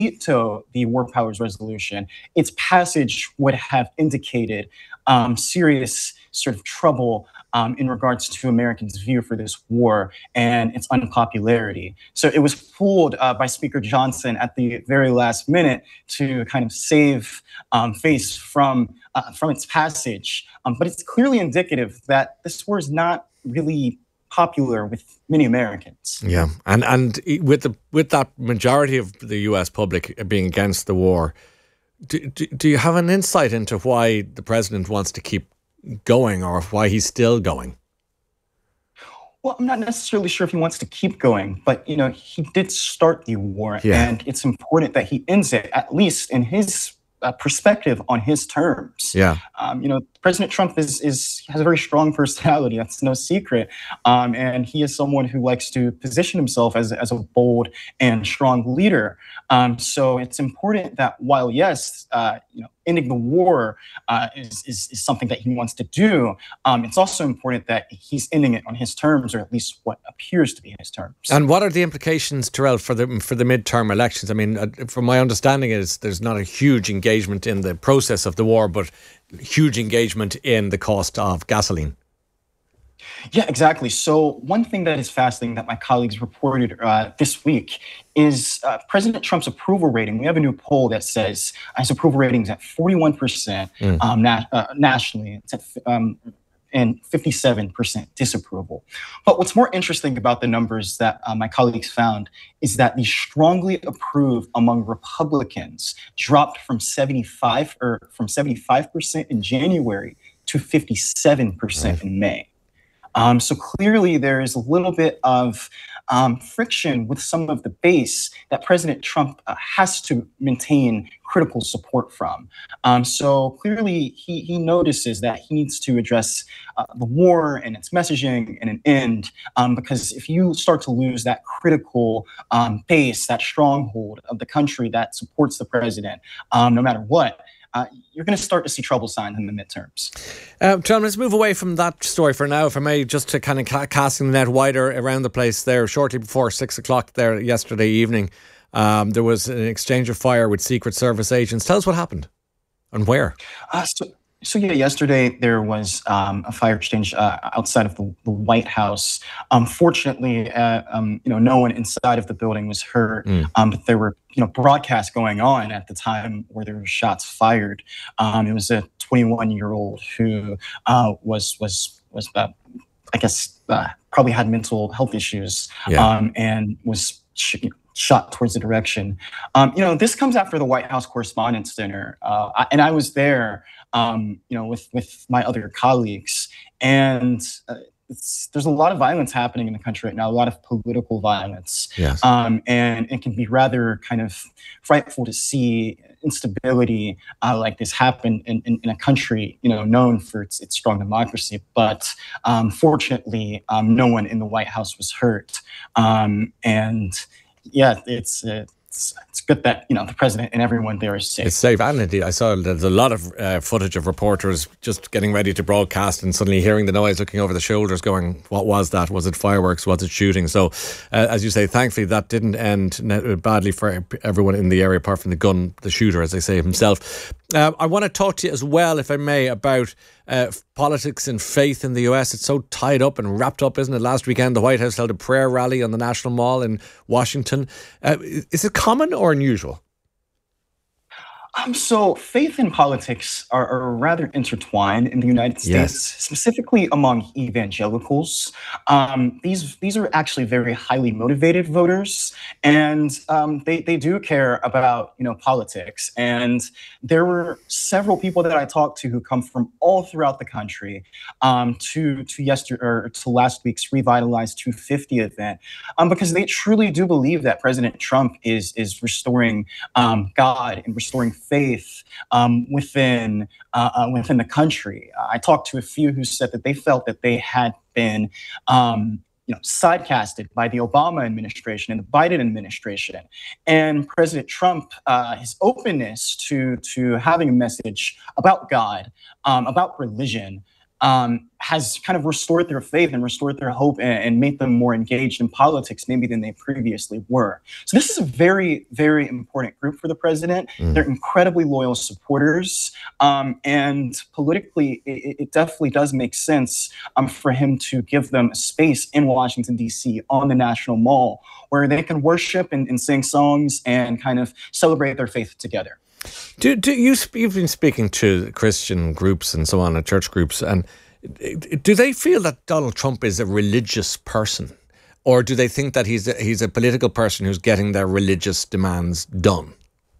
veto the War Powers Resolution, its passage would have indicated serious sort of trouble in regards to Americans' view for this war and its unpopularity. So it was pulled by Speaker Johnson at the very last minute to kind of save face from its passage. But it's clearly indicative that this war is not really popular with many Americans. Yeah, and with that majority of the U.S. public being against the war, do you have an insight into why the president wants to keep going, or why he's still going? Well, I'm not necessarily sure if he wants to keep going, but he did start the war, and it's important that he ends it, at least in his perspective, on his terms. Yeah. President Trump has a very strong personality. That's no secret. And he is someone who likes to position himself as a bold and strong leader. So it's important that while, yes, ending the war is something that he wants to do, it's also important that he's ending it on his terms, or at least what appears to be his terms. And what are the implications, Terrell, for the midterm elections? I mean, from my understanding, there's not a huge engagement in the process of the war, but huge engagement in the cost of gasoline. Yeah, exactly. So one thing that is fascinating that my colleagues reported this week is President Trump's approval rating. We have a new poll that says his approval rating is at 41% nationally. It's at and 57% disapproval. But what's more interesting about the numbers that my colleagues found is that the strongly approved among Republicans dropped from 75% in January to 57% in May. So clearly there is a little bit of friction with some of the base that President Trump has to maintain critical support from. So clearly he notices that he needs to address the war and its messaging and an end, because if you start to lose that critical base, that stronghold of the country that supports the president, no matter what, you're going to start to see trouble signs in the midterms. John, let's move away from that story for now, if I may, just to kind of casting the net wider around the place there. Shortly before 6 o'clock there yesterday evening, there was an exchange of fire with Secret Service agents. Tell us what happened and where. So yesterday there was a fire exchange outside of the White House. Fortunately, no one inside of the building was hurt, but there were broadcasts going on at the time where there were shots fired. It was a 21-year-old who was I guess probably had mental health issues, and was shot towards the direction. This comes after the White House Correspondents' Dinner, and I was there, with my other colleagues, and there's a lot of violence happening in the country right now, a lot of political violence, and it can be rather kind of frightful to see instability like this happen in a country known for its strong democracy. But fortunately, no one in the White House was hurt, and yeah, it's good that the president and everyone there is safe. It's safe, and indeed, I saw there's a lot of footage of reporters just getting ready to broadcast and suddenly hearing the noise, looking over the shoulders, going, "What was that? Was it fireworks? Was it shooting?" So, as you say, thankfully that didn't end badly for everyone in the area, apart from the shooter, as they say himself. I want to talk to you as well, if I may, about politics and faith in the US. It's so tied up and wrapped up, isn't it? Last weekend, the White House held a prayer rally on the National Mall in Washington. Is it common or unusual? So faith and politics are rather intertwined in the United States, specifically among evangelicals. These are actually very highly motivated voters, and they do care about politics. And there were several people that I talked to who come from all throughout the country to last week's Revitalize 250 event, because they truly do believe that President Trump is restoring God and restoring faith within the country. I talked to a few who said that they felt that they had been sidecasted by the Obama administration and the Biden administration. And President Trump, his openness to having a message about God, about religion, has kind of restored their faith and restored their hope and made them more engaged in politics maybe than they previously were. So this is a very, very important group for the president. They're incredibly loyal supporters. And politically, it definitely does make sense for him to give them a space in Washington, D.C. on the National Mall where they can worship and sing songs and kind of celebrate their faith together. You've been speaking to Christian groups and so on, and church groups, and do they feel that Donald Trump is a religious person, or do they think that he's a political person who's getting their religious demands done?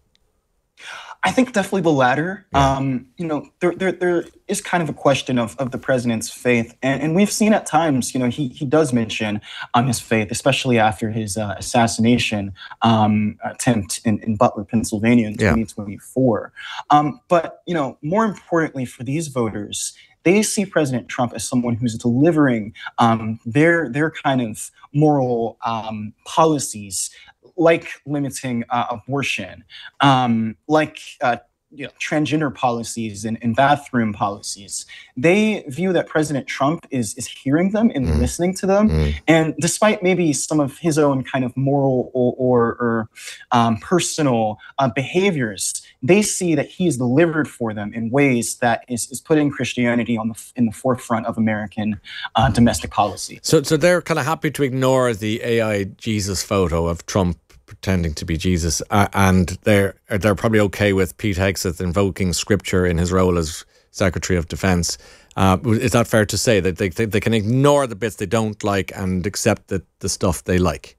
I think definitely the latter. Yeah. There is kind of a question of the president's faith. And we've seen at times, he does mention his faith, especially after his assassination attempt in Butler, Pennsylvania in 2024. But, more importantly for these voters, they see President Trump as someone who's delivering their kind of moral policies, like limiting abortion, like transgender policies and bathroom policies. They view that President Trump is hearing them and listening to them. And despite maybe some of his own kind of moral or personal behaviors, they see that he is delivered for them in ways that is putting Christianity in the forefront of American domestic policy. So they're kind of happy to ignore the AI Jesus photo of Trump pretending to be Jesus, and they're probably okay with Pete Hegseth invoking scripture in his role as Secretary of Defense. Is that fair to say that they can ignore the bits they don't like and accept the stuff they like?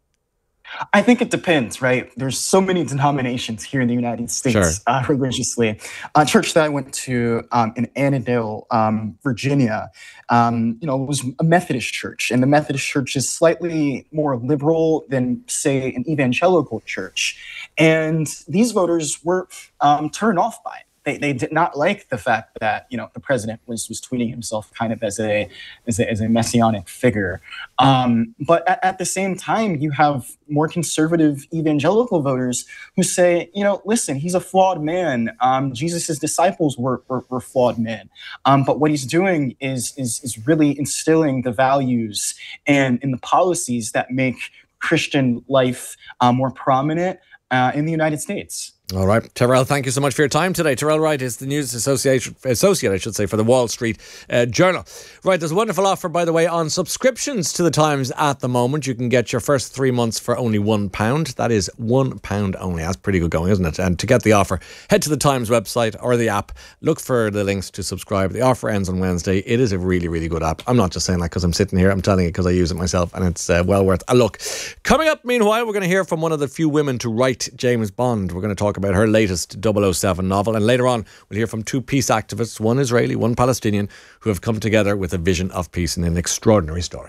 I think it depends, right? There's so many denominations here in the United States, religiously. A church that I went to in Annandale, Virginia, was a Methodist church, and the Methodist church is slightly more liberal than, say, an evangelical church. And these voters were turned off by it. They did not like the fact that the president was tweeting himself kind of as a messianic figure, but at the same time you have more conservative evangelical voters who say, listen, he's a flawed man. Jesus's disciples were flawed men, but what he's doing is really instilling the values and in the policies that make Christian life more prominent in the United States. All right, Terrell, thank you so much for your time today. Terrell Wright is the news associate, for the Wall Street Journal. Right, there's a wonderful offer, by the way, on subscriptions to the Times at the moment. You can get your first 3 months for only £1. That is £1 only. That's pretty good going, isn't it? And to get the offer, head to the Times website or the app. Look for the links to subscribe. The offer ends on Wednesday. It is a really, really good app. I'm not just saying that because I'm sitting here. I'm telling you because I use it myself, and it's well worth a look. Coming up, meanwhile, we're going to hear from one of the few women to write James Bond. We're going to talk about her latest 007 novel, and later on we'll hear from two peace activists, one Israeli, one Palestinian, who have come together with a vision of peace in an extraordinary story.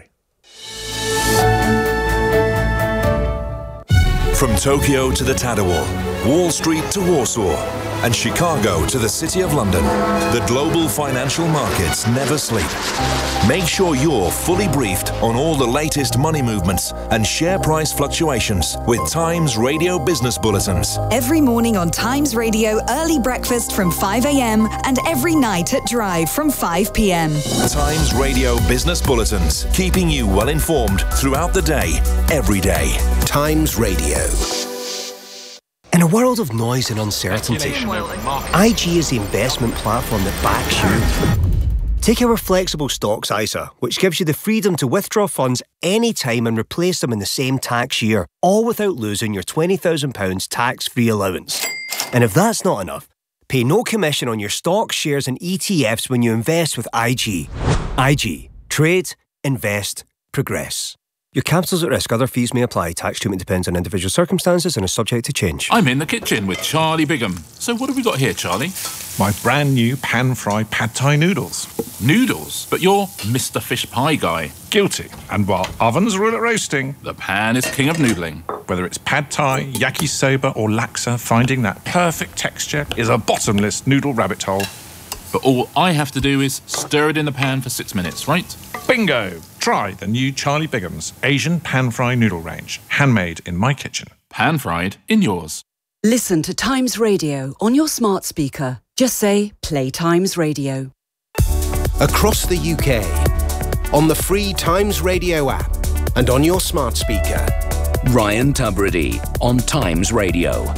From Tokyo to the Tadawul, Wall Street to Warsaw, and Chicago to the City of London, the global financial markets never sleep. Make sure you're fully briefed on all the latest money movements and share price fluctuations with Times Radio Business Bulletins. Every morning on Times Radio Early Breakfast from 5 a.m. and every night at Drive from 5 p.m. Times Radio Business Bulletins, keeping you well informed throughout the day, every day. Times Radio. In a world of noise and uncertainty, IG is the investment platform that backs you. Take our flexible stocks ISA, which gives you the freedom to withdraw funds anytime and replace them in the same tax year, all without losing your £20,000 tax-free allowance. And if that's not enough, pay no commission on your stocks, shares and ETFs when you invest with IG. IG. Trade, invest, progress. Your capital's at risk. Other fees may apply. Tax treatment depends on individual circumstances and is subject to change. I'm in the kitchen with Charlie Bigham. So what have we got here, Charlie? My brand new pan-fried pad thai noodles. Noodles? But you're Mr. Fish Pie guy. Guilty. And while ovens rule at roasting, the pan is king of noodling. Whether it's pad thai, yakisoba or laksa, finding that perfect texture is a bottomless noodle rabbit hole. But all I have to do is stir it in the pan for 6 minutes, right? Bingo! Try the new Charlie Bigham's Asian pan-fried noodle range. Handmade in my kitchen. Pan-fried in yours. Listen to Times Radio on your smart speaker. Just say, play Times Radio. across the UK, on the free Times Radio app and on your smart speaker. Ryan Tubridy on Times Radio.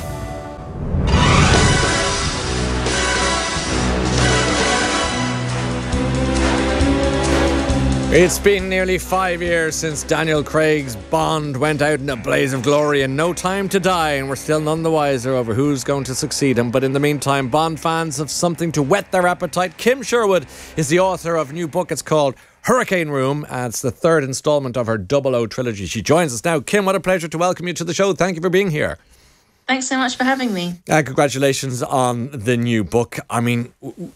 It's been nearly 5 years since Daniel Craig's Bond went out in a blaze of glory and No Time to Die, and we're still none the wiser over who's going to succeed him. But in the meantime, Bond fans have something to whet their appetite. Kim Sherwood is the author of a new book. It's called Hurricane Room, and it's the third instalment of her 00 trilogy. She joins us now. Kim, what a pleasure to welcome you to the show. Thank you for being here. Thanks so much for having me. Congratulations on the new book. I mean,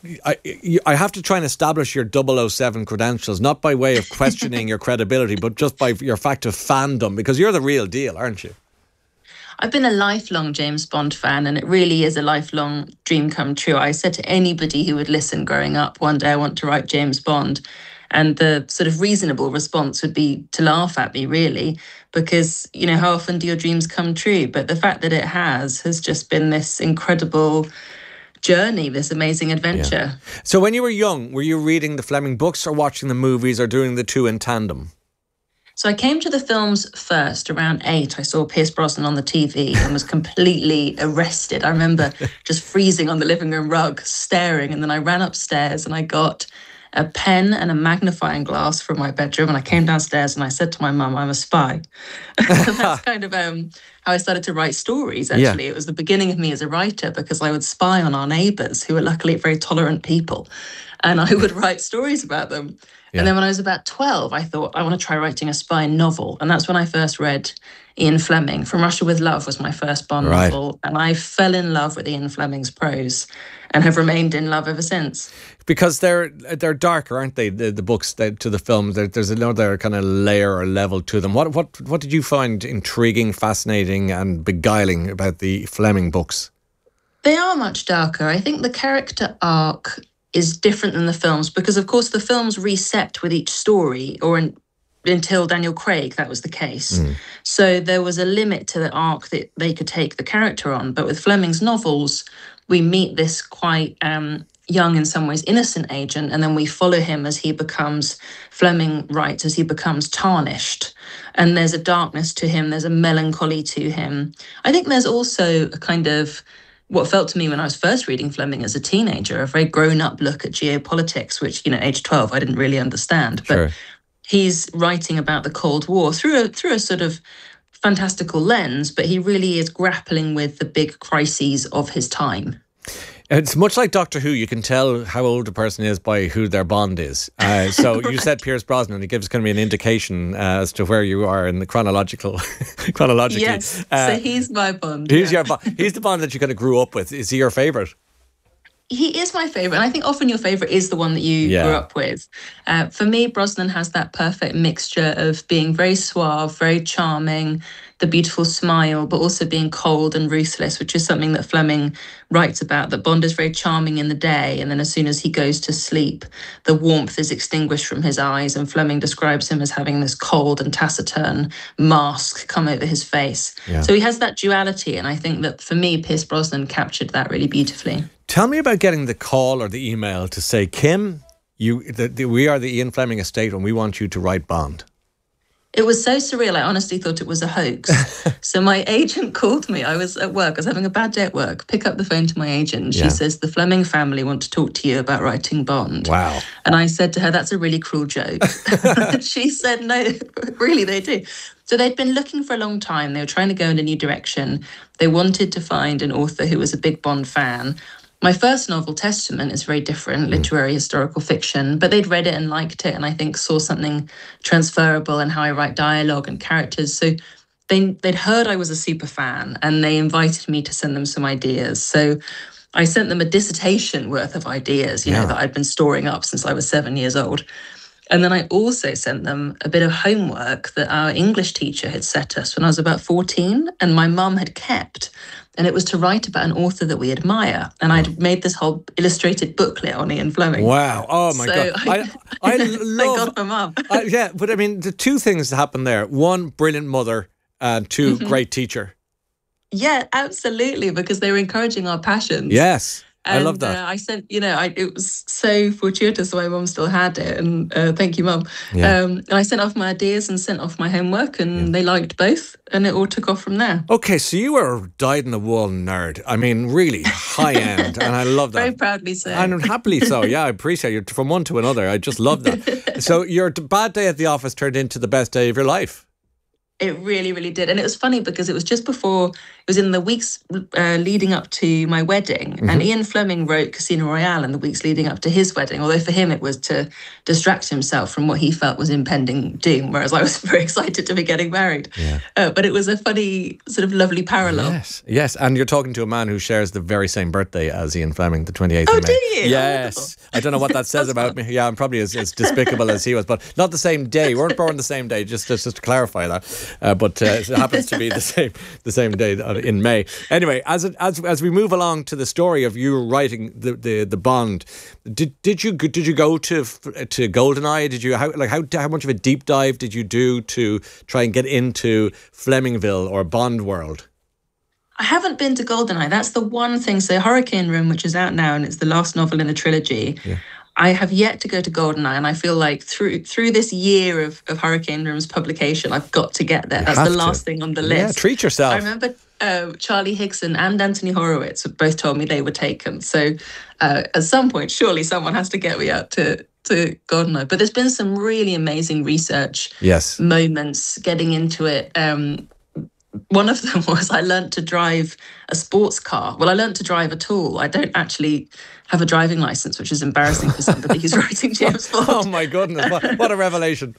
I have to try and establish your 007 credentials, not by way of questioning your credibility, but just by your fact of fandom, because you're the real deal, aren't you? I've been a lifelong James Bond fan, and it really is a lifelong dream come true. I said to anybody who would listen growing up, one day I want to write James Bond. And the sort of reasonable response would be to laugh at me, really, because, you know, how often do your dreams come true? But the fact that it has just been this incredible journey, this amazing adventure. Yeah. So when you were young, were you reading the Fleming books or watching the movies or doing the two in tandem? So I came to the films first around 8. I saw Pierce Brosnan on the TV and was completely arrested. I remember just freezing on the living room rug, staring. And then I ran upstairs and I got a pen and a magnifying glass from my bedroom, and I came downstairs and I said to my mum, I'm a spy. That's kind of how I started to write stories, actually. Yeah. It was the beginning of me as a writer, because I would spy on our neighbours, who were luckily very tolerant people, and I would write stories about them. Yeah. And then when I was about 12, I thought, I want to try writing a spy novel. And that's when I first read Ian Fleming. From Russia with Love was my first Bond novel. And I fell in love with Ian Fleming's prose and have remained in love ever since. Because they're darker, aren't they? The books to the films. There's another kind of layer or level to them. What did you find intriguing, fascinating and beguiling about the Fleming books? They are much darker. I think the character arc is different than the films, because of course the films reset with each story, until Daniel Craig, that was the case. So there was a limit to the arc that they could take the character on. But with Fleming's novels, we meet this quite young, in some ways innocent agent, and then we follow him as he becomes, Fleming writes, as he becomes tarnished. And there's a darkness to him, there's a melancholy to him. I think there's also a kind of what felt to me when I was first reading Fleming as a teenager, a very grown-up look at geopolitics, which, you know, age 12, I didn't really understand. But sure. He's writing about the Cold War through a sort of fantastical lens, but he really is grappling with the big crises of his time. It's much like Doctor Who. You can tell how old a person is by who their Bond is. So right. You said Pierce Brosnan. It gives kind of an indication as to where you are in the chronologically. Yes. So he's my Bond. He's your Bond. He's the Bond that you kind of grew up with. Is he your favourite? He is my favourite, and I think often your favourite is the one that you grew up with. For me, Brosnan has that perfect mixture of being very suave, very charming, the beautiful smile, but also being cold and ruthless, which is something that Fleming writes about, that Bond is very charming in the day, and then as soon as he goes to sleep, the warmth is extinguished from his eyes, and Fleming describes him as having this cold and taciturn mask come over his face. Yeah. So he has that duality, and I think that for me, Pierce Brosnan captured that really beautifully. Tell me about getting the call or the email to say, Kim, we are the Ian Fleming estate and we want you to write Bond. It was so surreal. I honestly thought it was a hoax. So my agent called me. I was at work. I was having a bad day at work. Pick up the phone to my agent. And she says, the Fleming family want to talk to you about writing Bond. Wow. And I said to her, that's a really cruel joke. She said, no, really, they do. So they'd been looking for a long time. They were trying to go in a new direction. They wanted to find an author who was a big Bond fan. My first novel, Testament, is very different, literary historical fiction, but they'd read it and liked it, and I think saw something transferable in how I write dialogue and characters. So they'd heard I was a super fan, and they invited me to send them some ideas. So I sent them a dissertation worth of ideas, you know, that I'd been storing up since I was 7 years old. And then I also sent them a bit of homework that our English teacher had set us when I was about 14, and my mum had kept. And it was to write about an author that we admire. And I'd made this whole illustrated booklet on Ian Fleming. Wow. Oh, my God. I love... Thank God for Mum. Yeah, but I mean, the two things that happened there. One, brilliant mother, and two, great teacher. Yeah, absolutely, because they were encouraging our passions. Yes. I love that. I sent, it was so fortuitous that my mum still had it. And thank you, Mum. Yeah. And I sent off my ideas and sent off my homework, and they liked both. And it all took off from there. Okay, so you were a dyed-in-the-wool nerd. I mean, really high end. And I love that. Very proudly so. And happily so. Yeah, I appreciate it. From one to another. I just love that. So your bad day at the office turned into the best day of your life. It really, really did. And it was funny because it was just before, it was in the weeks leading up to my wedding. Mm-hmm. And Ian Fleming wrote Casino Royale in the weeks leading up to his wedding, although for him it was to distract himself from what he felt was impending doom, whereas I was very excited to be getting married. Yeah. But it was a funny, sort of lovely parallel. Yes. And you're talking to a man who shares the very same birthday as Ian Fleming, the 28th of May. Oh, do you? Yes. I don't know what that says about me. Yeah, I'm probably as despicable as he was, but not the same day. We weren't born the same day, just to clarify that. But it happens to be the same day in May. Anyway, as we move along to the story of you writing the Bond, did you go to GoldenEye? Did you how much of a deep dive did you do to try and get into Flemingville or Bond world? I haven't been to GoldenEye. That's the one thing. So Hurricane Room, which is out now, and it's the last novel in a trilogy. Yeah. I have yet to go to GoldenEye, and I feel like through this year of Hurricane Room's publication, I've got to get there. That's the last thing on the list. Yeah, treat yourself. I remember Charlie Higson and Anthony Horowitz both told me they were taken. So at some point, surely someone has to get me out to GoldenEye. But there's been some really amazing research moments getting into it. One of them was I learned to drive a sports car. Well, I learned to drive at all. I don't actually have a driving license, which is embarrassing for somebody who's writing James Bond. Oh my goodness, what a revelation.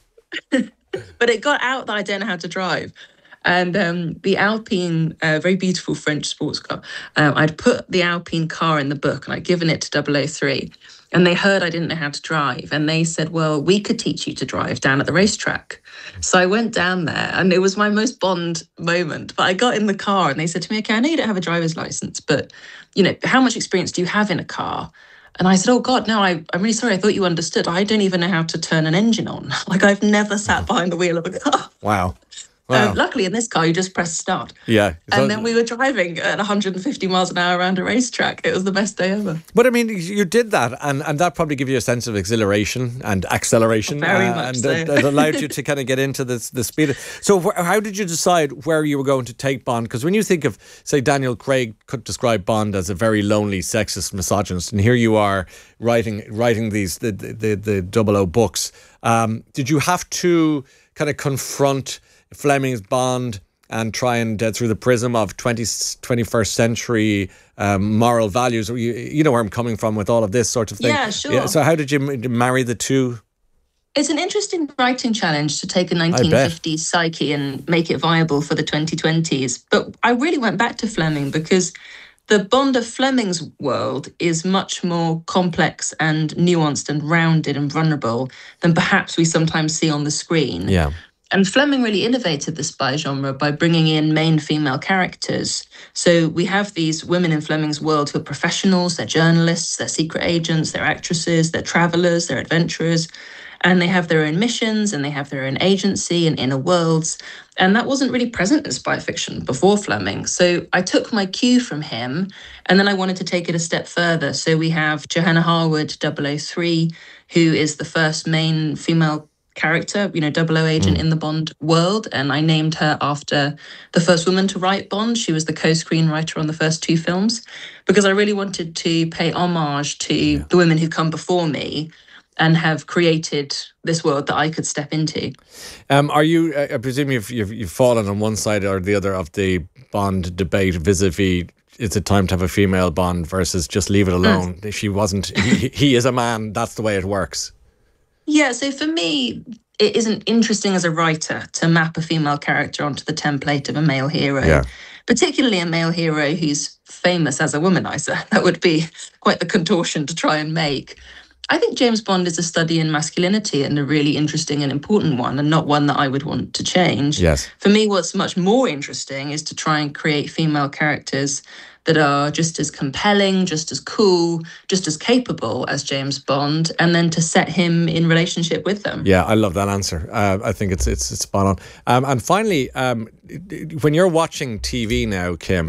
But it got out that I don't know how to drive. And the Alpine, very beautiful French sports car, I'd put the Alpine car in the book and I'd given it to 003. And they heard I didn't know how to drive. And they said, well, we could teach you to drive down at the racetrack. So I went down there and it was my most Bond moment. But I got in the car and they said to me, okay, I know you don't have a driver's license, but, how much experience do you have in a car? And I said, oh, God, no, I'm really sorry. I thought you understood. I don't even know how to turn an engine on. I've never sat behind the wheel of a car. Wow. Wow. Luckily, in this car, you just press start. Yeah. And then we were driving at 150 miles an hour around a racetrack. It was the best day ever. But I mean, you did that, and that probably gave you a sense of exhilaration and acceleration. Very much so. And it allowed you to kind of get into the speed. So how did you decide where you were going to take Bond? Because when you think of, say, Daniel Craig could describe Bond as a very lonely, sexist misogynist, and here you are writing these the 00 books. Did you have to kind of confront Fleming's Bond and try and through the prism of 21st century moral values? You know where I'm coming from with all of this sort of thing. Yeah, sure. Yeah, so how did you marry the two? It's an interesting writing challenge to take a 1950s psyche and make it viable for the 2020s. But I really went back to Fleming because the Bond of Fleming's world is much more complex and nuanced and rounded and vulnerable than perhaps we sometimes see on the screen. Yeah. And Fleming really innovated the spy genre by bringing in main female characters. So we have these women in Fleming's world who are professionals, they're journalists, they're secret agents, they're actresses, they're travelers, they're adventurers, and they have their own missions and they have their own agency and inner worlds. And that wasn't really present in spy fiction before Fleming. So I took my cue from him and then I wanted to take it a step further. So we have Johanna Harwood, 003, who is the first main female character, 00 agent in the Bond world, and I named her after the first woman to write Bond. She was the co-screenwriter on the first two films, because I really wanted to pay homage to the women who come before me and have created this world that I could step into. Are you? I presume you've fallen on one side or the other of the Bond debate vis-a-vis. It's a time to have a female Bond versus just leave it alone. She wasn't. He is a man. That's the way it works. Yeah, so for me, it isn't interesting as a writer to map a female character onto the template of a male hero, particularly a male hero who's famous as a womanizer. That would be quite the contortion to try and make. I think James Bond is a study in masculinity and a really interesting and important one, and not one that I would want to change. Yes. For me, what's much more interesting is to try and create female characters that are just as compelling, just as cool, just as capable as James Bond, and then to set him in relationship with them. Yeah, I love that answer. I think it's spot on. And finally, when you're watching TV now, Kim,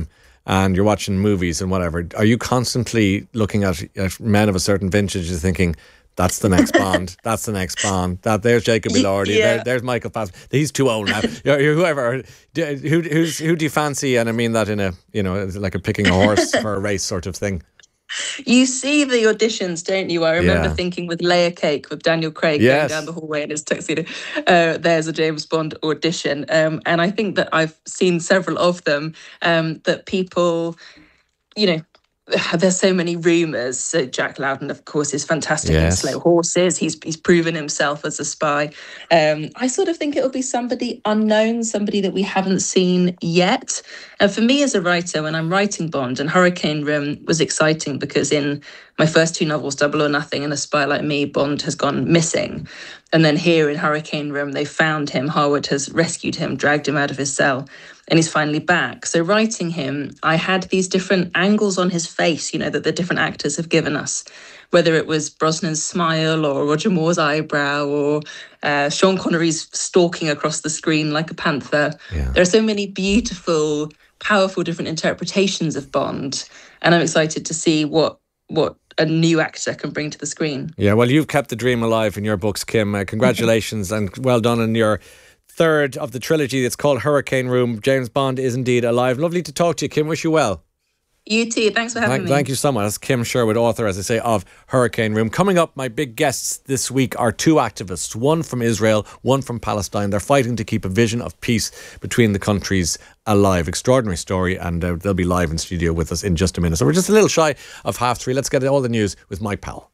and you're watching movies and whatever, are you constantly looking at men of a certain vintage and thinking, that's the next Bond. That's the next Bond. There's Jacob Elordi. There's Michael Fassbender. He's too old now. You're whoever. Who do you fancy? And I mean that in a, like a picking a horse for a race sort of thing. You see the auditions, don't you? I remember thinking with Layer Cake, with Daniel Craig going down the hallway in his tuxedo, there's a James Bond audition. And I think that I've seen several of them, that people, there's so many rumours. So Jack Lowden, of course, is fantastic in Slow Horses. He's proven himself as a spy. I sort of think it'll be somebody unknown, somebody that we haven't seen yet. And for me as a writer, when I'm writing Bond, and Hurricane Room was exciting because in my first two novels, Double or Nothing and A Spy Like Me, Bond has gone missing. And then here in Hurricane Room, they found him. Harwood has rescued him, dragged him out of his cell, and he's finally back. So writing him, I had these different angles on his face, that the different actors have given us, whether it was Brosnan's smile or Roger Moore's eyebrow or Sean Connery's stalking across the screen like a panther. Yeah. There are so many beautiful, powerful, different interpretations of Bond. And I'm excited to see what a new actor can bring to the screen. Yeah, well, you've kept the dream alive in your books, Kim. Congratulations and well done on your third of the trilogy that's called Hurricane Room. James Bond is indeed alive. Lovely to talk to you, Kim. Wish you well. You too. Thanks for having me. Thank you so much. That's Kim Sherwood, author, as I say, of Hurricane Room. Coming up, my big guests this week are two activists, one from Israel, one from Palestine. They're fighting to keep a vision of peace between the countries alive. Extraordinary story, and they'll be live in studio with us in just a minute. So we're just a little shy of 3:30. Let's get all the news with Mike Powell.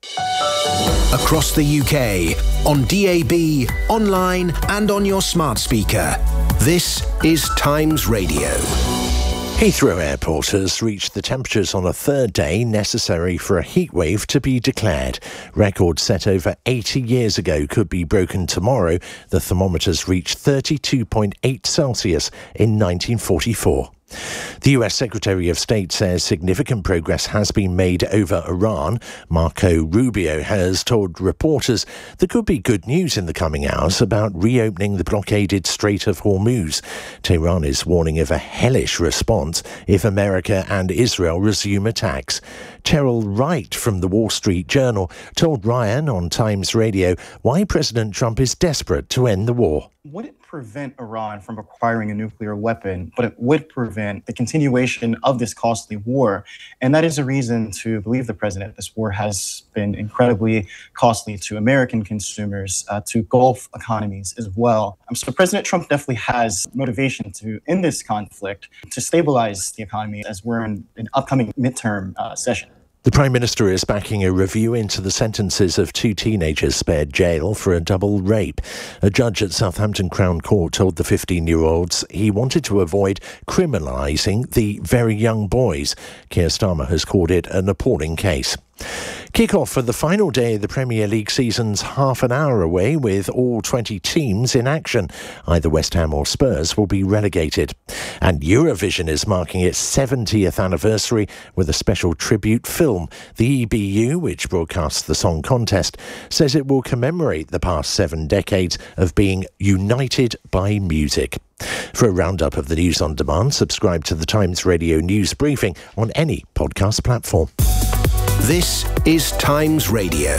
Across the UK, on DAB, online and on your smart speaker. This is Times Radio. Heathrow Airport has reached the temperatures on a third day necessary for a heatwave to be declared. Records set over 80 years ago could be broken tomorrow. The thermometers reached 32.8 Celsius in 1944. The US Secretary of State says significant progress has been made over Iran. Marco Rubio has told reporters there could be good news in the coming hours about reopening the blockaded Strait of Hormuz. Tehran is warning of a hellish response if America and Israel resume attacks. Cheryl Wright from the Wall Street Journal told Ryan on Times Radio why President Trump is desperate to end the war. Wouldn't prevent Iran from acquiring a nuclear weapon, but it would prevent the continuation of this costly war. And that is a reason to believe the president. This war has been incredibly costly to American consumers, to Gulf economies as well. So President Trump definitely has motivation to end this conflict, to stabilize the economy as we're in an upcoming midterm session. The Prime Minister is backing a review into the sentences of two teenagers spared jail for a double rape. A judge at Southampton Crown Court told the 15-year-olds he wanted to avoid criminalising the very young boys. Keir Starmer has called it an appalling case. Kick-off for the final day of the Premier League season's half an hour away with all 20 teams in action. Either West Ham or Spurs will be relegated. And Eurovision is marking its 70th anniversary with a special tribute film. The EBU, which broadcasts the song contest, says it will commemorate the past 7 decades of being united by music. For a roundup of the news on demand, subscribe to the Times Radio News Briefing on any podcast platform. This is Times Radio.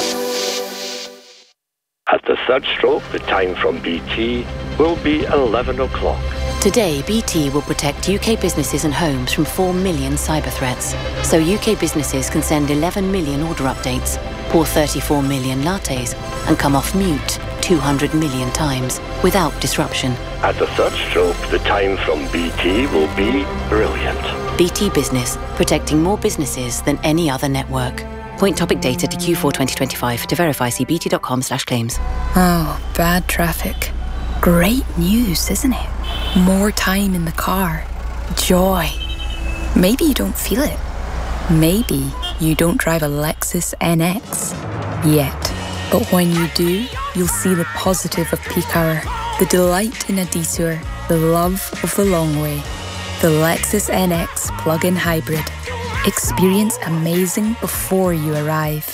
At the third stroke, the time from BT will be 11 o'clock. Today, BT will protect UK businesses and homes from 4 million cyber threats. So UK businesses can send 11 million order updates, pour 34 million lattes, and come off mute 200 million times without disruption. At the third stroke, the time from BT will be brilliant. BT Business, protecting more businesses than any other network. Point topic data to Q4 2025. To verify, see bt.com/claims. Oh, bad traffic. Great news, isn't it? More time in the car. Joy. Maybe you don't feel it. Maybe you don't drive a Lexus NX yet. But when you do, you'll see the positive of peak hour, the delight in a detour, the love of the long way. The Lexus NX plug-in hybrid. Experience amazing before you arrive.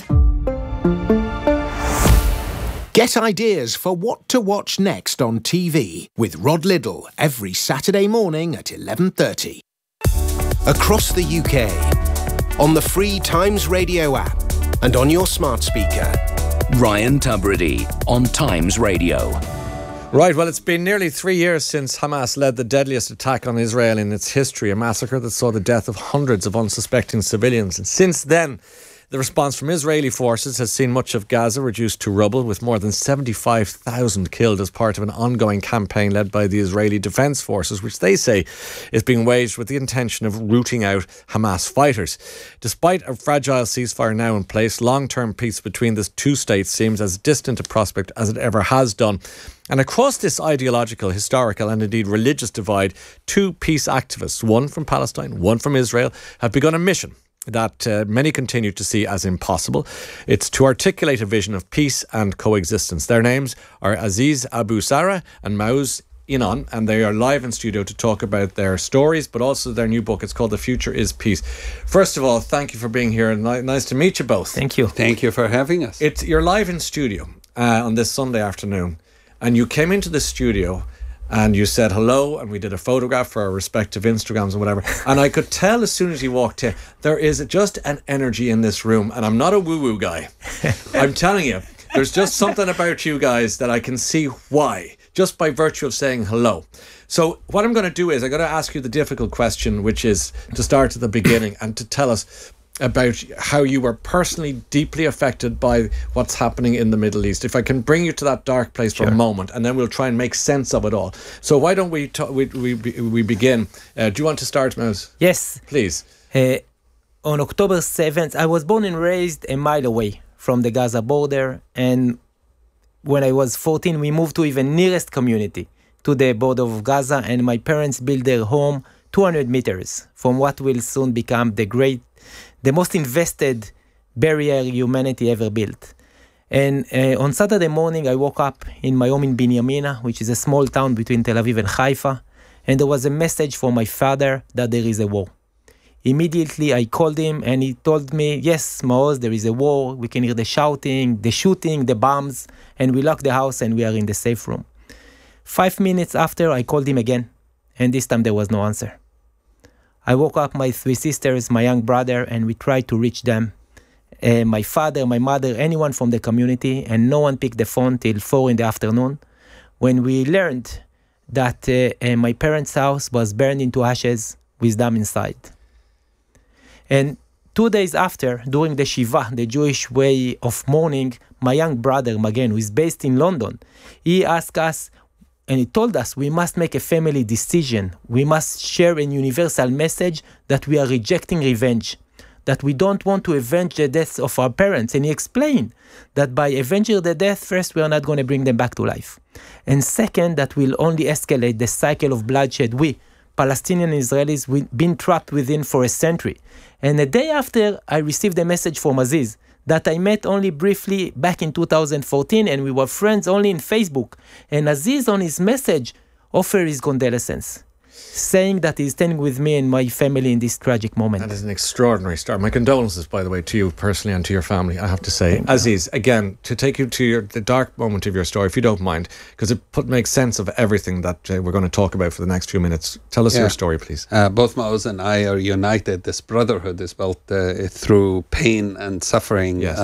Get ideas for what to watch next on TV with Rod Liddle every Saturday morning at 11:30. across the UK, on the free Times Radio app and on your smart speaker. Ryan Tubridy on Times Radio. Right, well, it's been nearly 3 years since Hamas led the deadliest attack on Israel in its history, a massacre that saw the death of hundreds of unsuspecting civilians. And since then, the response from Israeli forces has seen much of Gaza reduced to rubble, with more than 75,000 killed as part of an ongoing campaign led by the Israeli Defence Forces, which they say is being waged with the intention of rooting out Hamas fighters. Despite a fragile ceasefire now in place, long-term peace between the two states seems as distant a prospect as it ever has done. And across this ideological, historical and indeed religious divide, two peace activists, one from Palestine, one from Israel, have begun a mission that many continue to see as impossible. It's to articulate a vision of peace and coexistence. Their names are Aziz Abu Sarah and Maoz Inon, and they are live in studio to talk about their stories, but also their new book. It's called The Future is Peace. First of all, thank you for being here, and nice to meet you both. Thank you. Thank you for having us. You're live in studio on this Sunday afternoon, and you came into the studio and you said hello, and we did a photograph for our respective Instagrams and whatever. And I could tell as soon as you walked in, there is just an energy in this room. And I'm not a woo-woo guy. I'm telling you, there's just something about you guys that I can see why, just by virtue of saying hello. So what I'm going to do is I'm going to ask you the difficult question, which is to start at the beginning and to tell us about how you were personally deeply affected by what's happening in the Middle East. If I can bring you to that dark place for a moment, and then we'll try and make sense of it all. So why don't we begin? Do you want to start, Maoz? Yes. Please. On October 7th, I was born and raised a mile away from the Gaza border, and when I was 14, we moved to even nearest community to the border of Gaza, and my parents built their home 200 meters from what will soon become the most invested barrier humanity ever built. And on Saturday morning, I woke up in my home in Binyamina, which is a small town between Tel Aviv and Haifa, and there was a message from my father that there is a war. Immediately, I called him, and he told me, yes, Maoz, there is a war. We can hear the shouting, the shooting, the bombs, and we lock the house, and we are in the safe room. 5 minutes after, I called him again, and this time there was no answer. I woke up my 3 sisters, my young brother, and we tried to reach them. My father, my mother, anyone from the community, and no one picked the phone till 4 in the afternoon, when we learned that my parents' house was burned into ashes with them inside. And 2 days after, during the Shiva, the Jewish way of mourning, my young brother, Magen, who is based in London, he asked us, and he told us we must make a family decision. We must share a universal message that we are rejecting revenge, that we don't want to avenge the deaths of our parents. And he explained that by avenging the death, first, we are not going to bring them back to life. And second, that will only escalate the cycle of bloodshed we, Palestinian Israelis, we've been trapped within for a century. And a day after, I received a message from Aziz that I met only briefly back in 2014, and we were friends only in Facebook. And Aziz, on his message, offered his condolences, saying that he's standing with me and my family in this tragic moment. That is an extraordinary start. My condolences, by the way, to you personally and to your family, I have to say. Aziz, again, to take you to the dark moment of your story, if you don't mind, because it makes sense of everything that we're going to talk about for the next few minutes. Tell us your story, please. Both Maoz and I are united. This brotherhood is built through pain and suffering. Yes.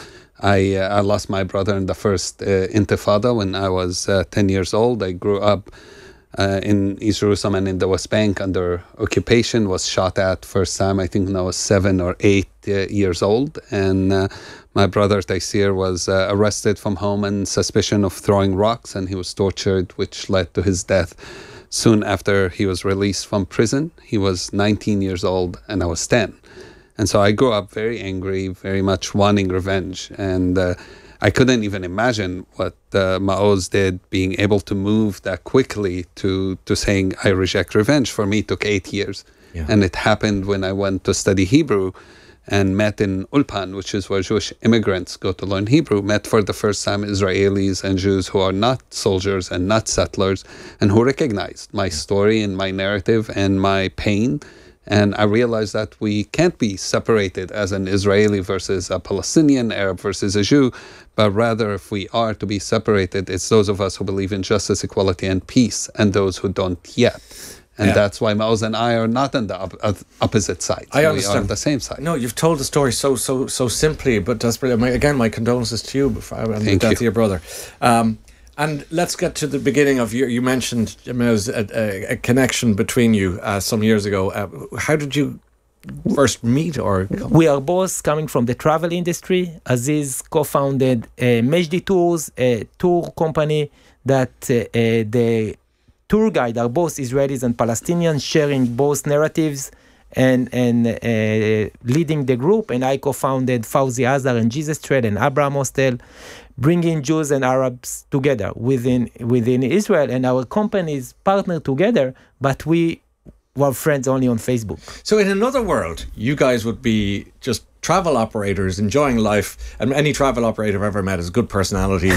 I lost my brother in the first Intifada when I was 10 years old. I grew up in East Jerusalem and in the West Bank under occupation, was shot at first time, I think when I was 7 or 8 years old. And my brother Taysir was arrested from home on suspicion of throwing rocks, and he was tortured, which led to his death. Soon after he was released from prison, he was 19 years old and I was 10. And so I grew up very angry, very much wanting revenge. And I couldn't even imagine what Maoz did, being able to move that quickly to saying, I reject revenge. For me, it took 8 years. Yeah. And it happened when I went to study Hebrew and met in Ulpan, which is where Jewish immigrants go to learn Hebrew, met for the first time Israelis and Jews who are not soldiers and not settlers, and who recognized my story and my narrative and my pain. And I realized that we can't be separated as an Israeli versus a Palestinian, Arab versus a Jew, but rather if we are to be separated, it's those of us who believe in justice, equality, and peace, and those who don't yet. And that's why Maoz and I are not on the opposite sides. I understand. We are on the same side. No, you've told the story so simply, but desperately. Again, my condolences to you on the death of your brother. And let's get to the beginning of you mentioned a connection between you some years ago. How did you first meet? Or we are both coming from the travel industry. Aziz co-founded Majdi Tours, a tour company that the tour guide are both Israelis and Palestinians, sharing both narratives and leading the group. And I co-founded Fauzi Azar and Jesus Trail and Abraham Hostel, bringing Jews and Arabs together within Israel. And our companies partner together, but we were friends only on Facebook. So in another world, you guys would be just travel operators enjoying life, and any travel operator I've ever met has good personality,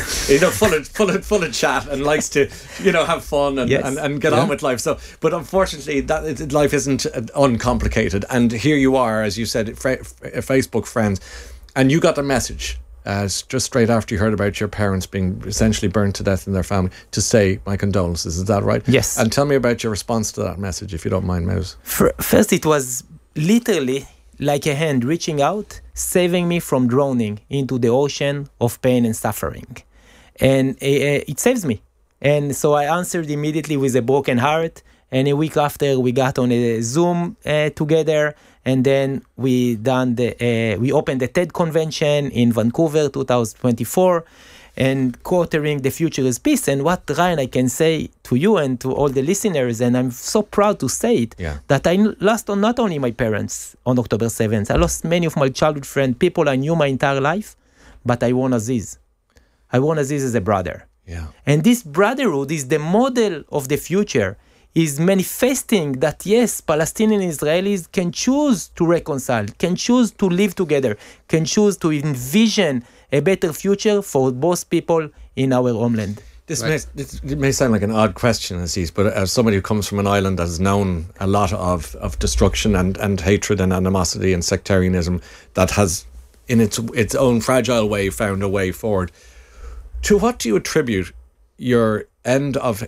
full of chat, and likes to have fun and get on with life. So, but unfortunately, life isn't uncomplicated. And here you are, as you said, Facebook friends, and you got the message just straight after you heard about your parents being essentially burned to death in their family, to say my condolences. Is that right? Yes. And tell me about your response to that message, if you don't mind, Maoz. First, it was literally like a hand reaching out, saving me from drowning into the ocean of pain and suffering. And it saves me. And so I answered immediately with a broken heart. And a week after, we got on a Zoom together. And then we opened the TED convention in Vancouver, 2024, and quartering the future is peace. And what, Ryan, I can say to you and to all the listeners, and I'm so proud to say it, that I lost not only my parents on October 7th, I lost many of my childhood friends, people I knew my entire life, but I won Aziz. I won Aziz as a brother. Yeah. And this brotherhood is the model of the future, is manifesting that, yes, Palestinian and Israelis can choose to reconcile, can choose to live together, can choose to envision a better future for both people in our homeland. It may sound like an odd question, Aziz, but as somebody who comes from an island that has known a lot of destruction and hatred and animosity and sectarianism, that has, in its own fragile way, found a way forward, to what do you attribute your end of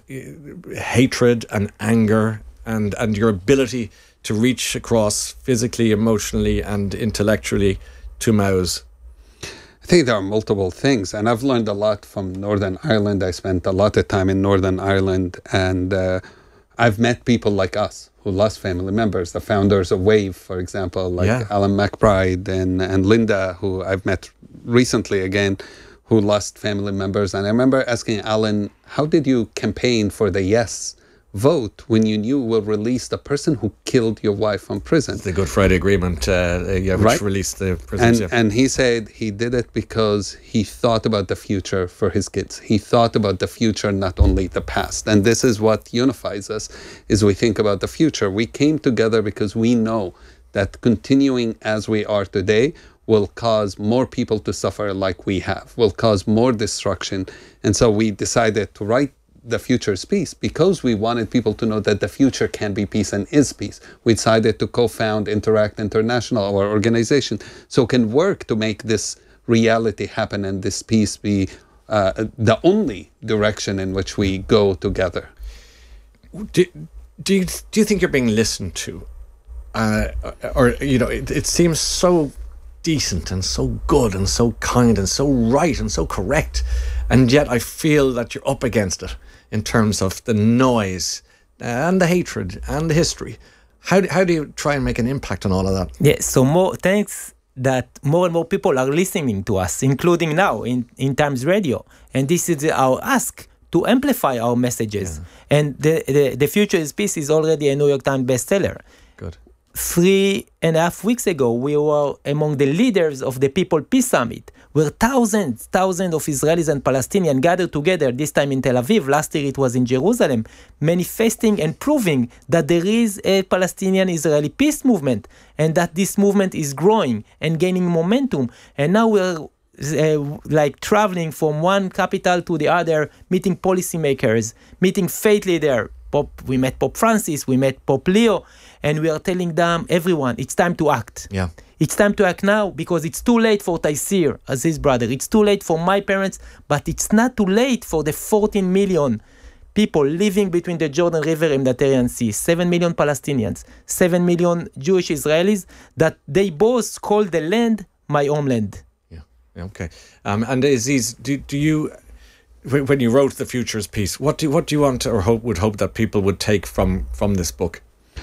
hatred and anger and your ability to reach across physically, emotionally and intellectually to Maoz? I think there are multiple things, and I've learned a lot from Northern Ireland. I spent a lot of time in Northern Ireland, and I've met people like us who lost family members, the founders of WAVE, for example, like Alan McBride and Linda, who I've met recently again, who lost family members. And I remember asking Alan, how did you campaign for the yes vote when you knew we'll release the person who killed your wife from prison? The Good Friday Agreement, which released the prisoners. And he said he did it because he thought about the future for his kids. He thought about the future, not only the past. And this is what unifies us, is we think about the future. We came together because we know that continuing as we are today will cause more people to suffer like we have, will cause more destruction. And so we decided to write The Future is Peace because we wanted people to know that the future can be peace and is peace. We decided to co-found Interact International, our organization, so can work to make this reality happen and this peace be the only direction in which we go together. Do you think you're being listened to? It seems so decent and so good and so kind and so right and so correct, and yet I feel that you're up against it in terms of the noise and the hatred and the history. How do you try and make an impact on all of that? Yeah, so thanks that more and more people are listening to us, including now in Times Radio, and this is our ask to amplify our messages. And the Future is Peace is already a New York Times bestseller. Good. 3.5 weeks ago, we were among the leaders of the People Peace Summit, where thousands of Israelis and Palestinians gathered together, this time in Tel Aviv. Last year it was in Jerusalem, manifesting and proving that there is a Palestinian-Israeli peace movement and that this movement is growing and gaining momentum. And now we're traveling from one capital to the other, meeting policymakers, meeting faith leaders. We met Pope Francis, we met Pope Leo, and we are telling them, everyone, it's time to act. Yeah. It's time to act now because it's too late for Taisir, as his brother. It's too late for my parents, but it's not too late for the 14 million people living between the Jordan River and the Mediterranean Sea, 7 million Palestinians, 7 million Jewish Israelis, that they both call the land my homeland. Yeah, okay. And Aziz, do you, when you wrote the Futures piece, what do you want or would hope that people would take from this book?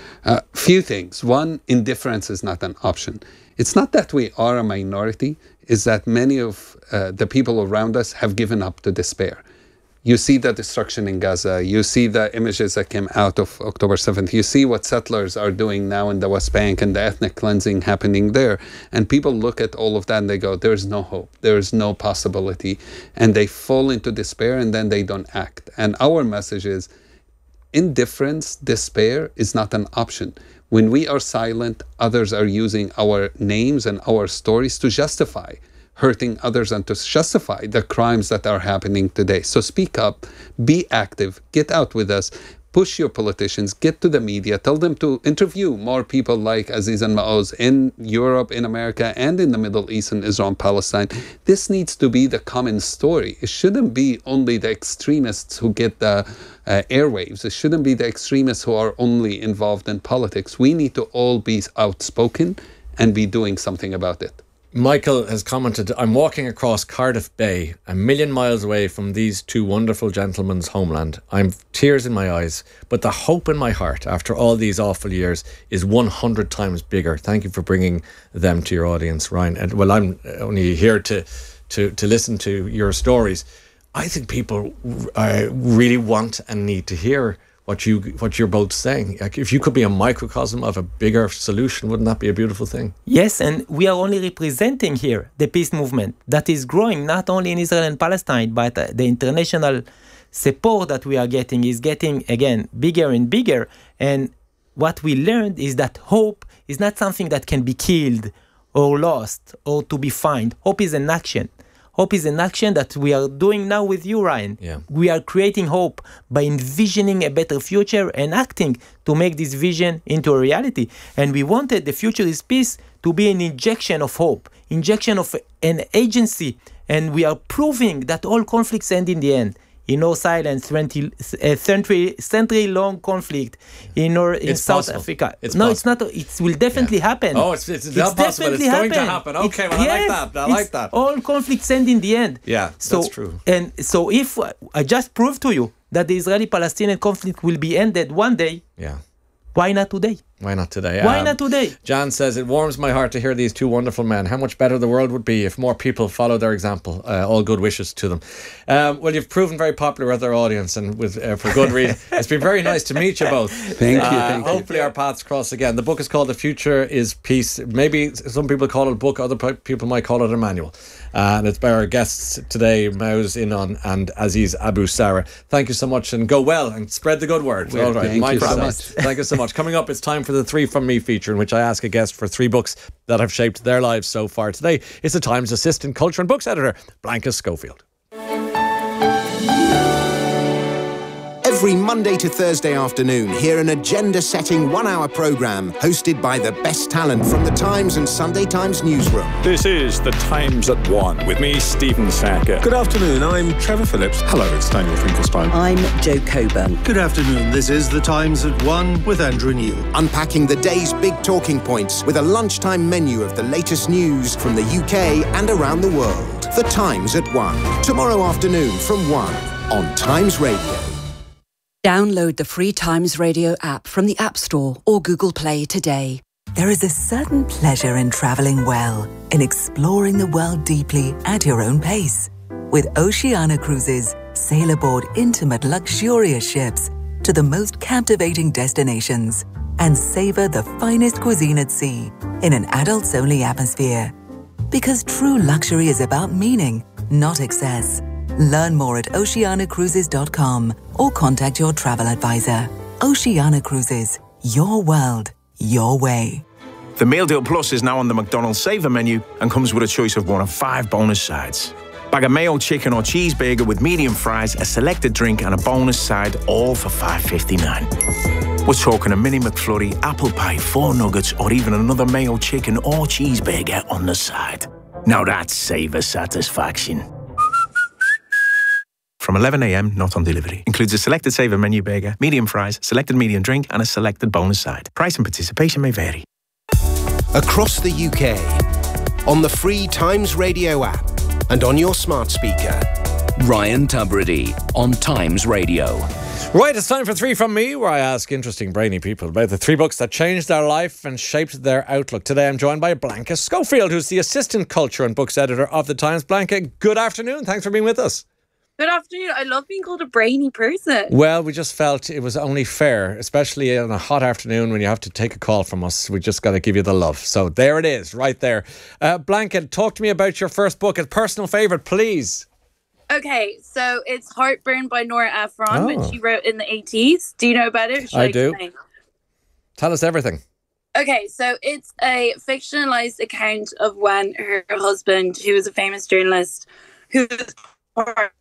Few things. One, indifference is not an option. It's not that we are a minority, it's that many of the people around us have given up to despair. You see the destruction in Gaza, you see the images that came out of October 7th, you see what settlers are doing now in the West Bank and the ethnic cleansing happening there. And people look at all of that and they go, there's no hope, there's no possibility. And they fall into despair and then they don't act. And our message is, indifference, despair is not an option. When we are silent, others are using our names and our stories to justify hurting others and to justify the crimes that are happening today. So speak up, be active, get out with us, push your politicians, get to the media, tell them to interview more people like Aziz and Maoz in Europe, in America, and in the Middle East, in Israel and Palestine. This needs to be the common story. It shouldn't be only the extremists who get the airwaves. It shouldn't be the extremists who are only involved in politics. We need to all be outspoken and be doing something about it. Michael has commented, I'm walking across Cardiff Bay, 1,000,000 miles away from these two wonderful gentlemen's homeland. I'm tears in my eyes, but the hope in my heart after all these awful years is 100 times bigger. Thank you for bringing them to your audience, Ryan. And well, I'm only here to listen to your stories. I think people really want and need to hear what you're both saying. Like, if you could be a microcosm of a bigger solution, wouldn't that be a beautiful thing? Yes, and we are only representing here the peace movement that is growing not only in Israel and Palestine, but the international support that we are getting is getting, again, bigger and bigger. And what we learned is that hope is not something that can be killed or lost or to be found. Hope is an action. Hope is an action that we are doing now with you, Ryan. Yeah. We are creating hope by envisioning a better future and acting to make this vision into a reality. And we wanted the Future is Peace to be an injection of hope, injection of an agency. And we are proving that all conflicts end in the end. In no silent, century-long conflict in South Africa. It's not. It will definitely happen. Oh, it's not possible. It's going to happen. Okay, well, yes, I like that. All conflicts end in the end. Yeah, that's true. And so if I just prove to you that the Israeli-Palestinian conflict will be ended one day, why not today? Why not today? Why not today? Jan says, it warms my heart to hear these two wonderful men. How much better the world would be if more people followed their example. All good wishes to them. Well, you've proven very popular with our audience and for good reason. It's been very nice to meet you both. Thank you. Hopefully our paths cross again. The book is called The Future is Peace. Maybe some people call it a book, other people might call it a manual. And it's by our guests today, Maoz Inon and Aziz Abu Sara. Thank you so much and go well and spread the good word. All right. Thank you so much. Thank you so much. Coming up, it's time for the Three From Me feature, in which I ask a guest for 3 books that have shaped their lives so far. Today, it's the Times Assistant Culture and Books Editor, Blanca Schofield. Every Monday to Thursday afternoon, hear an agenda-setting 1-hour programme hosted by the best talent from the Times and Sunday Times newsroom. This is The Times at 1 with me, Stephen Saka. Good afternoon, I'm Trevor Phillips. Hello, it's Daniel Finkelstein. I'm Jo Coburn. Good afternoon, this is The Times at 1 with Andrew New. Unpacking the day's big talking points with a lunchtime menu of the latest news from the UK and around the world. The Times at 1. Tomorrow afternoon from 1 on Times Radio. Download the free Times Radio app from the App Store or Google Play today. There is a certain pleasure in travelling well, in exploring the world deeply at your own pace. With Oceania Cruises, sail aboard intimate, luxurious ships to the most captivating destinations and savour the finest cuisine at sea in an adults-only atmosphere. Because true luxury is about meaning, not excess. Learn more at oceanacruises.com or contact your travel advisor. Oceania Cruises, your world, your way. The Meal Deal Plus is now on the McDonald's Saver menu and comes with a choice of 1 of 5 bonus sides. Bag of mayo, chicken or cheeseburger with medium fries, a selected drink and a bonus side, all for $5.59. We're talking a mini McFlurry, apple pie, 4 nuggets or even another mayo, chicken or cheeseburger on the side. Now that's Saver satisfaction. from 11 a.m, not on delivery. Includes a selected Saver menu burger, medium fries, selected medium drink and a selected bonus side. Price and participation may vary. Across the UK, on the free Times Radio app and on your smart speaker. Ryan Tubridy on Times Radio. Right, it's time for 3 from me, where I ask interesting, brainy people about the 3 books that changed their life and shaped their outlook. Today I'm joined by Blanca Schofield, who's the Assistant Culture and Books Editor of The Times. Blanca, good afternoon. Thanks for being with us. Good afternoon. I love being called a brainy person. Well, we just felt it was only fair, especially on a hot afternoon when you have to take a call from us. We just got to give you the love. So there it is, right there. Blanca, talk to me about your first book, a personal favourite, please. Okay, so it's Heartburn by Nora Ephron, which she wrote in the 80s. Do you know about it? I do. Tell us everything. Okay, so it's a fictionalized account of when her husband, who was a famous journalist, who was part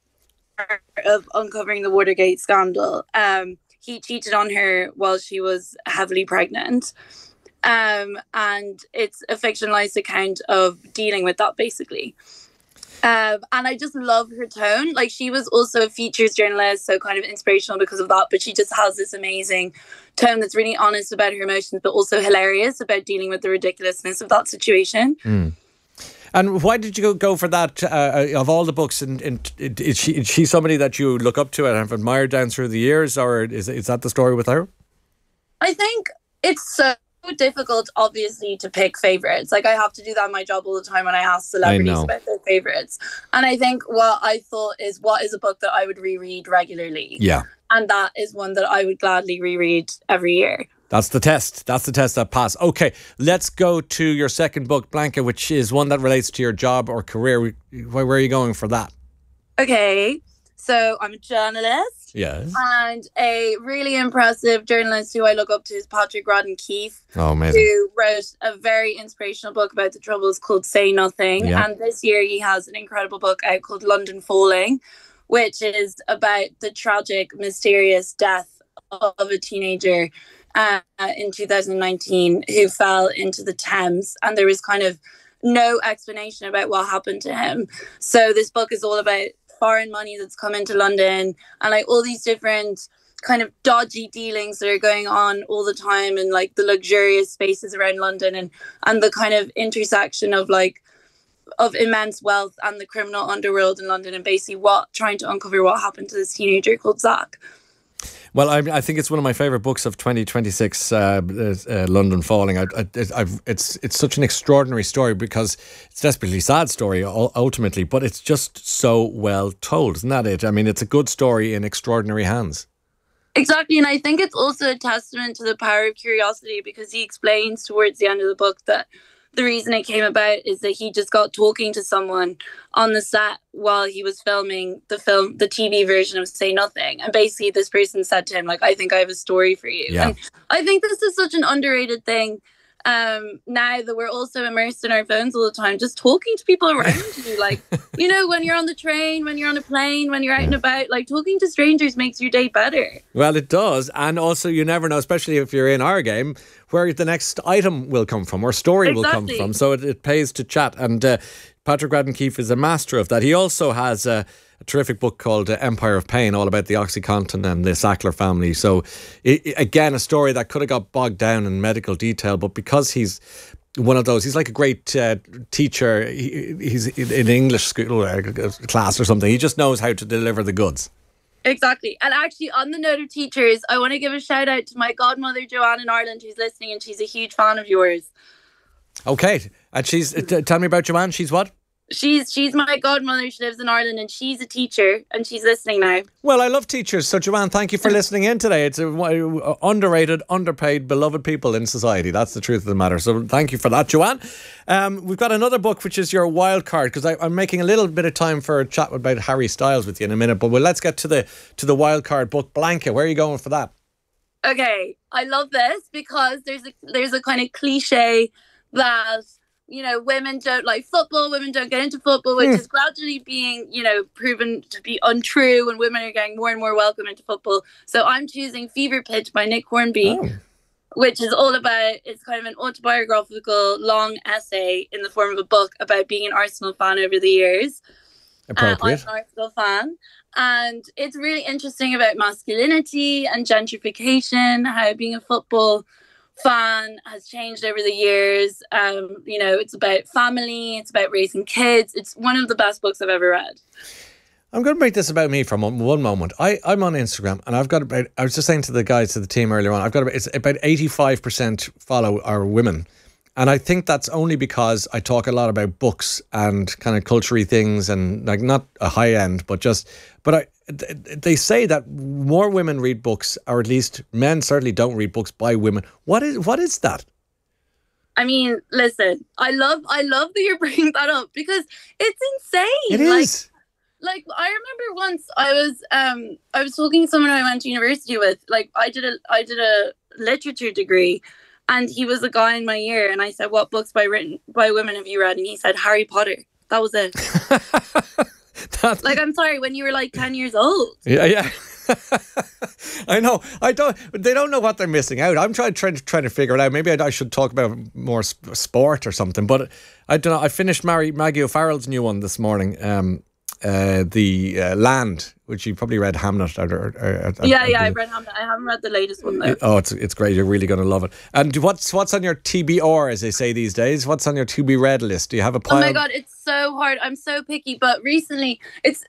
of uncovering the Watergate scandal, he cheated on her while she was heavily pregnant. And it's a fictionalized account of dealing with that, basically. And I just love her tone. Like, she was also a features journalist, so kind of inspirational because of that. But she just has this amazing tone that's really honest about her emotions, but also hilarious about dealing with the ridiculousness of that situation. Mm. And why did you go for that of all the books? And is she somebody that you look up to and have admired down through the years, or is that the story with her? I think it's so difficult, obviously, to pick favourites. Like, I have to do that in my job all the time when I ask celebrities about their favourites. And I think what I thought is, what is a book that I would reread regularly? Yeah. And that is one that I would gladly reread every year. That's the test. That's the test that passed. Okay, let's go to your second book, Blanca, which is one that relates to your job or career. Where are you going for that? Okay, so I'm a journalist. Yes. And a really impressive journalist who I look up to is Patrick Radden Keefe. Oh, amazing. Who wrote a very inspirational book about the Troubles called Say Nothing. Yeah. And this year he has an incredible book out called London Falling, which is about the tragic, mysterious death of a teenager in 2019 who fell into the Thames. And there was kind of no explanation about what happened to him. So this book is all about foreign money that's come into London and like all these different kind of dodgy dealings that are going on all the time, and like the luxurious spaces around London and the kind of intersection of immense wealth and the criminal underworld in London, and basically trying to uncover what happened to this teenager called Zach. Well, I think it's one of my favourite books of 2026, London Falling. It's such an extraordinary story because it's a desperately sad story ultimately, but it's just so well told, isn't that it? I mean, it's a good story in extraordinary hands. Exactly, and I think it's also a testament to the power of curiosity, because he explains towards the end of the book that the reason it came about is that he just got talking to someone on the set while he was filming the TV version of Say Nothing. And basically this person said to him, like, I think I have a story for you. Yeah. And I think this is such an underrated thing now that we're also immersed in our phones all the time, just talking to people around you. Like, you know, when you're on the train, when you're on a plane, when you're out and about, like talking to strangers makes your day better. Well, it does. And also you never know, especially if you're in our game, where the next item will come from or story will come from. So it pays to chat. And Patrick Radden Keefe is a master of that. He also has a terrific book called Empire of Pain, all about the OxyContin and the Sackler family. So again, a story that could have got bogged down in medical detail, but because he's one of those, he's like a great teacher. He's in English school class or something. He just knows how to deliver the goods. Exactly. And actually, on the note of teachers, I want to give a shout out to my godmother, Joanne in Ireland, who's listening, and she's a huge fan of yours. Okay. And she's, tell me about Joanne. She's what? She's my godmother. She lives in Ireland and she's a teacher and she's listening now. Well, I love teachers. So, Joanne, thank you for listening in today. It's underrated, underpaid, beloved people in society. That's the truth of the matter. So thank you for that, Joanne. We've got another book, which is your wild card, because I'm making a little bit of time for a chat about Harry Styles with you in a minute. But let's get to the wild card book. Blanca, where are you going for that? Okay, I love this because there's a kind of cliche that, you know, women don't like football, women don't get into football, which is gradually being, you know, proven to be untrue, and women are getting more and more welcome into football. So I'm choosing Fever Pitch by Nick Hornby, which is all about, it's kind of an autobiographical long essay in the form of a book about being an Arsenal fan over the years. Appropriate. I'm an Arsenal fan. And it's really interesting about masculinity and gentrification, how being a football fan has changed over the years. It's about family, it's about raising kids. It's one of the best books I've ever read. I'm going to make this about me for one moment. I'm on Instagram, and I've got about, I was just saying to the guys, to the team earlier on, it's about 85% follow are women. And I think that's only because I talk a lot about books and kind of culture-y things, and like not a high end, but they say that more women read books, or at least men certainly don't read books by women. What is that? I mean, listen, I love that you're bringing that up, because it's insane. It is. Like I remember once I was talking to someone I went to university with. Like I did a literature degree, and he was a guy in my year, and I said, "What books written by women have you read?" And he said, "Harry Potter." That was it. Like, I'm sorry, when you were like 10 years old. Yeah. I know. They don't know what they're missing out. I'm trying to figure it out. Maybe I should talk about more sport or something. But I don't know. I finished Maggie O'Farrell's new one this morning. The Land, which you probably read Hamnet. I've read Hamnet. I haven't read the latest one though. Oh, it's great. You're really going to love it. And what's on your TBR, as they say these days? What's on your to be read list? Do you have a pile? Oh my God, it's so hard. I'm so picky. But recently,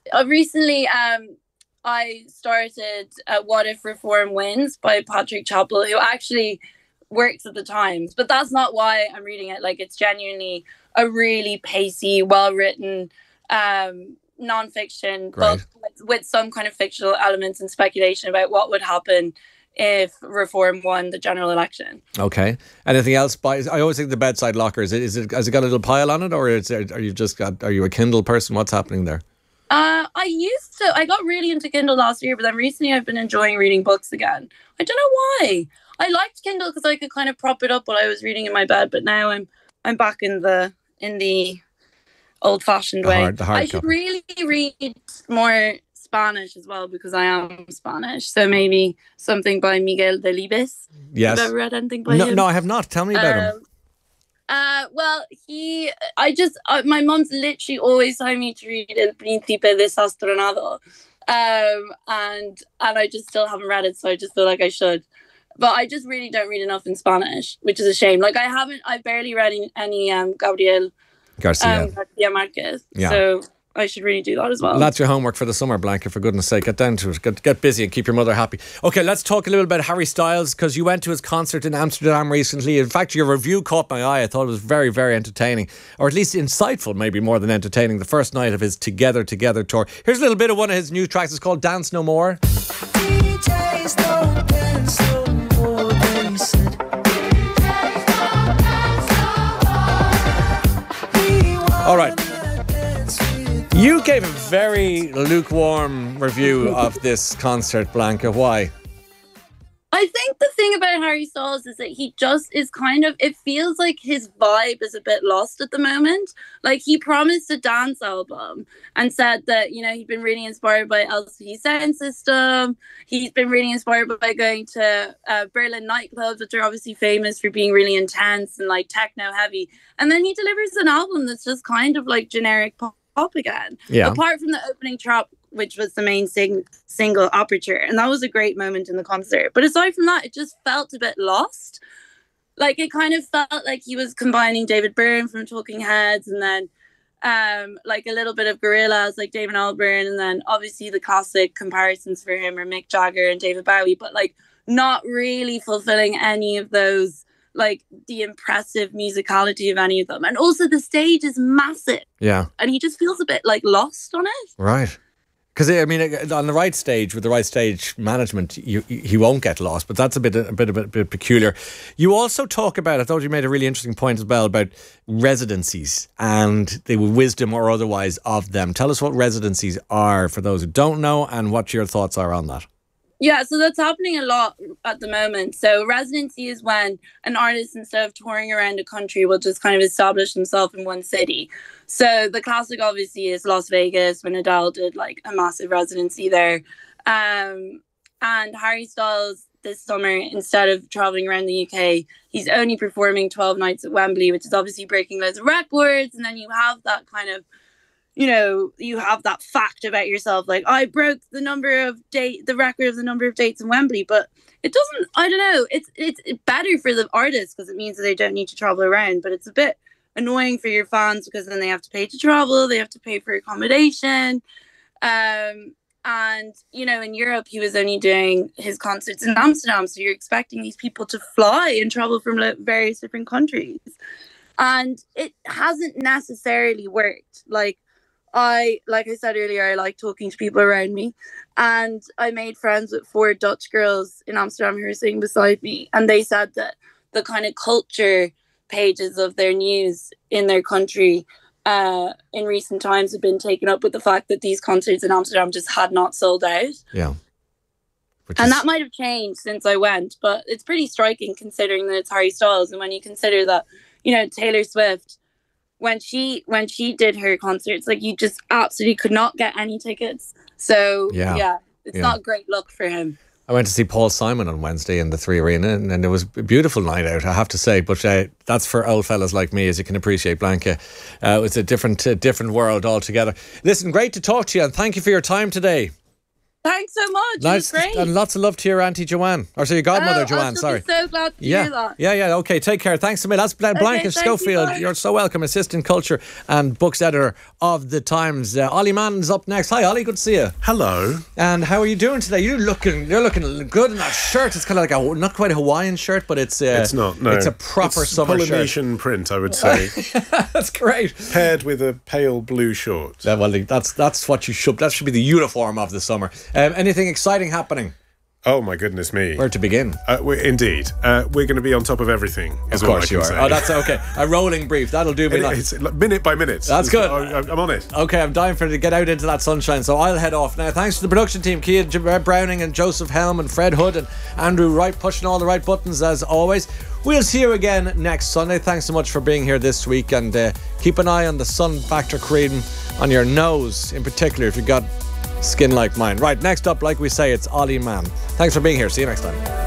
I started What If Reform Wins by Patrick Chappell, who actually works at the Times. But that's not why I'm reading it. Like, it's genuinely a really pacey, well-written non-fiction book with some kind of fictional elements and speculation about what would happen if Reform won the general election. Okay. Anything else? I always think the bedside locker, has it got a little pile on it, or are you a Kindle person? What's happening there? I got really into Kindle last year, but then recently I've been enjoying reading books again. I don't know why. I liked Kindle because I could kind of prop it up while I was reading in my bed, but now I'm back in the old-fashioned way. I should really read more Spanish as well, because I am Spanish. So maybe something by Miguel Delibes. Yes. Have you ever read anything by him? No, I have not. Tell me about him. Well, my mom's literally always telling me to read El Príncipe Desastronado. And I just still haven't read it, so I just feel like I should. But I just really don't read enough in Spanish, which is a shame. Like I barely read any Gabriel Garcia Marquez. Yeah. So I should really do that as well. That's your homework for the summer, Blanca, for goodness sake. Get down to it. Get busy and keep your mother happy. Okay, let's talk a little about Harry Styles, because you went to his concert in Amsterdam recently. In fact, your review caught my eye. I thought it was very, very entertaining, or at least insightful, maybe more than entertaining. The first night of his Together tour. Here's a little bit of one of his new tracks. It's called Dance No More. DJs don't dance no more, they said. All right. You gave a very lukewarm review of this concert, Blanca. Why? I think the thing about Harry Styles is that he just is it feels like his vibe is a bit lost at the moment. Like, he promised a dance album and said that, he'd been really inspired by LCD Sound System. He's been really inspired by going to Berlin nightclubs, which are obviously famous for being really intense and like techno heavy. And then he delivers an album that's just kind of like generic pop again. Yeah. Apart from the opening track, which was the main single, Aperture, and that was a great moment in the concert. But aside from that, it just felt a bit lost. Like, it kind of felt like he was combining David Byrne from Talking Heads, and then like a little bit of Gorillaz, like Damon Albarn, and then obviously the classic comparisons for him are Mick Jagger and David Bowie, but like not really fulfilling any of those, like the impressive musicality of any of them. And also the stage is massive. Yeah. And he just feels a bit like lost on it. Right. Because, I mean, on the right stage, with the right stage management, he won't get lost. But that's a bit peculiar. You also talk about, I thought you made a really interesting point as well, about residencies and the wisdom or otherwise of them. Tell us what residencies are for those who don't know, and what your thoughts are on that. Yeah, so that's happening a lot at the moment. So residency is when an artist, instead of touring around a country, will just kind of establish himself in one city. So the classic obviously is Las Vegas, when Adele did like a massive residency there. And Harry Styles this summer, instead of traveling around the UK, he's only performing 12 nights at Wembley, which is obviously breaking loads of records. And then you have that kind of, you have that fact about yourself, like I broke the record of the number of dates in Wembley, but it doesn't, I don't know, it's better for the artists because it means that they don't need to travel around, but it's a bit annoying for your fans because then they have to pay to travel, they have to pay for accommodation, and in Europe he was only doing his concerts in Amsterdam, so you're expecting these people to fly and travel from various different countries, and it hasn't necessarily worked. Like I said earlier, I like talking to people around me, and I made friends with 4 Dutch girls in Amsterdam who were sitting beside me, and they said that the kind of culture pages of their news in their country in recent times have been taken up with the fact that these concerts in Amsterdam just had not sold out. Yeah. And that might have changed since I went, but it's pretty striking considering that it's Harry Styles, and when you consider that, Taylor Swift, when she did her concerts, like you just absolutely could not get any tickets. So it's not a great look for him. I went to see Paul Simon on Wednesday in the 3 Arena, and it was a beautiful night out, I have to say. But that's for old fellas like me, as you can appreciate, Blanca. It's a different world altogether. Listen, great to talk to you, and thank you for your time today. Thanks so much. Nice, it was great. And lots of love to your auntie Joanne, or your godmother Joanne. I'll Sorry. Be so glad to hear that. Yeah. Okay, take care. Thanks to me. That's Blanca Schofield. You're so welcome. Assistant Culture and Books Editor of The Times. Ollie Mann's up next. Hi, Ollie. Good to see you. Hello. And how are you doing today? You're looking good in that shirt. It's kind of like not quite a Hawaiian shirt, but it's not. No, it's a proper summer Polynesian shirt. print, I would say. That's great. Paired with a pale blue short. Yeah, well, that's what you should. That should be the uniform of the summer. Anything exciting happening? Oh my goodness me. Where to begin? Indeed. We're going to be on top of everything. Of course you are. Say. Oh, that's okay. A rolling brief. That'll do me. It's minute by minute. That's good. I'm on it. Okay, I'm dying to get out into that sunshine, so I'll head off now. Thanks to the production team, Kia Browning and Joseph Helm and Fred Hood and Andrew Wright, pushing all the right buttons as always. We'll see you again next Sunday. Thanks so much for being here this week, and keep an eye on the sun factor cream on your nose in particular if you've got skin like mine. Right, next up, like we say, it's Ollie Mann. Thanks for being here. See you next time.